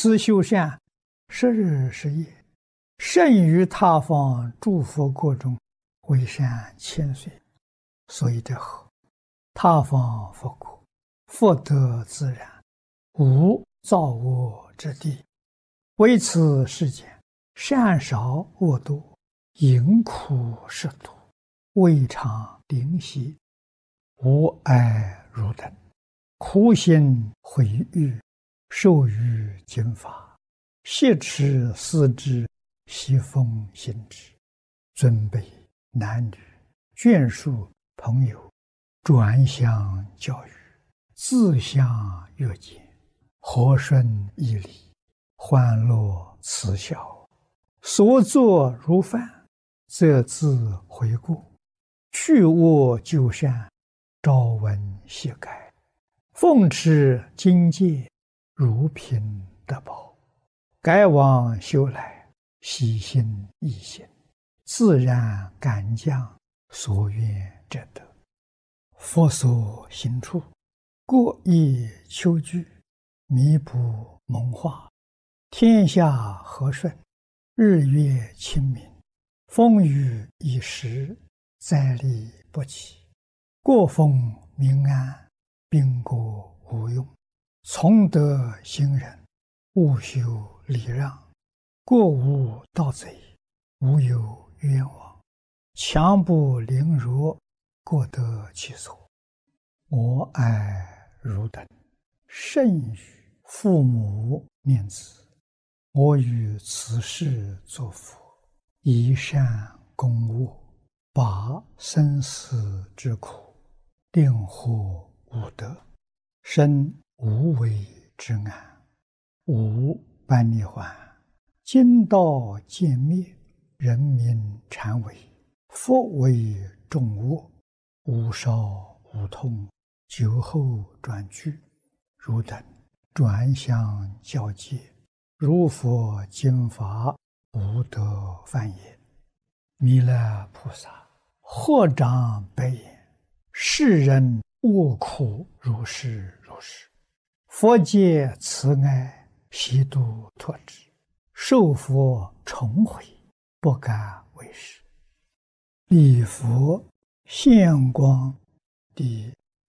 此修善，十日十夜，甚于他方诸佛国中，为善千岁。所以者何？他方佛国，福德自然，无造恶之地。为此世间，善少恶多，淫苦食毒，未尝灵犀，无爱如等，苦心毁誉，受于经法，挟持思之，习风行之，尊卑男女，眷属朋友，转相教育，自相约见，和顺义理，欢乐慈孝，所作如饭，则自悔过，去恶就善，朝闻夕改，奉持经戒，如凭得宝，改往修来，喜心易行，自然感将，所愿者得。佛所行处，过意求具，弥补蒙化，天下和顺，日月清明，风雨已时，灾利不起，国风民安，兵国无用，从德行人，务修礼让，国无盗贼，无有冤枉，强不凌弱，各得其所。我爱汝等，甚于父母念子，我于此世作佛，以善攻恶，拔生死之苦，令获无得，生无为之安，无般涅槃，经道渐灭，人民禅为，佛为众恶，无少无痛，酒后转句，汝等转相教戒，如佛经法，无得犯也。弥勒菩萨合掌白言：世人恶苦如是如是，佛界慈爱，悉度脱之，受佛重悔，不敢为是。礼佛现光第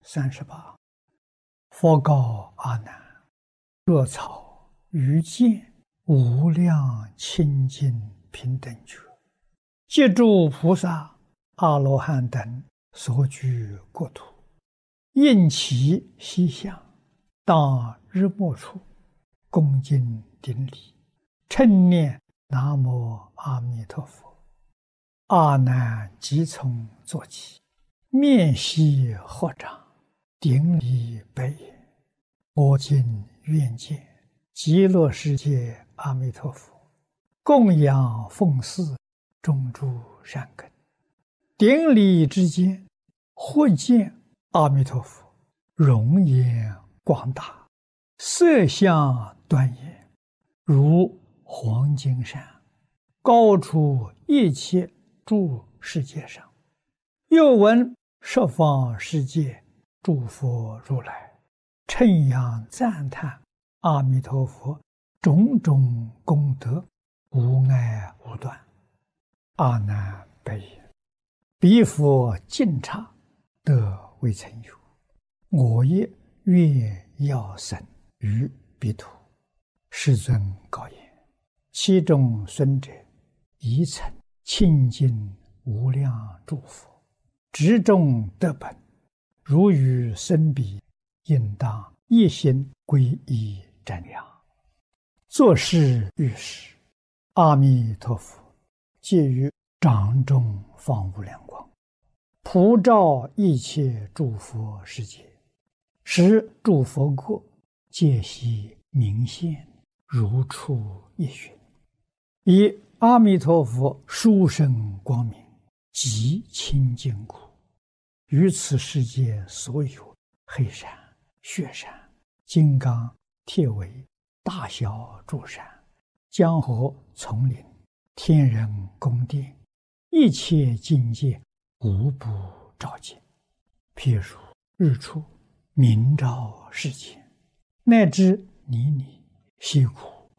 38。佛告阿难：若草于见无量清净平等觉，借诸菩萨阿罗汉等所居国土，应其西向，当日没处，恭敬顶礼，称念南无阿弥陀佛。阿难即从坐起，面悉合掌，顶礼白言：我今愿见极乐世界阿弥陀佛，供养奉祀，种诸善根。顶礼之间，忽见阿弥陀佛容颜广大，色相端严，如黄金山，高出一切诸世界上。又闻十方世界诸佛如来称扬赞叹阿弥陀佛种种功德，无碍无断。阿难白言：彼佛净刹，得未曾有，我也愿要生于彼土。世尊告言：其中孙者，宜曾清净无量诸佛，执众得本，如与生彼，应当一心皈依瞻仰。作是遇时，阿弥陀佛借于掌中放无量光，普照一切诸佛世界，使诸佛国皆悉明现，如出一寻。以阿弥陀佛殊胜光明，极清净苦，于此世界所有黑山、雪山、金刚、铁围、大小诸山、江河、丛林、天人宫殿，一切境界无不照见。譬如日出明照世间，乃至泥泞、溪谷、